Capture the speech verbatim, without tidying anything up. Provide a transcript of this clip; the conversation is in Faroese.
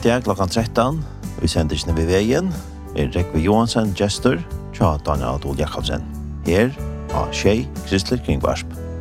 dag klokkan tretton. Vi sender ikke ved veien. Er Rekve Johansen, gestor, tja Daniel Adol Jakobsen. Her, av Tjei Kristelig Kringvarsp.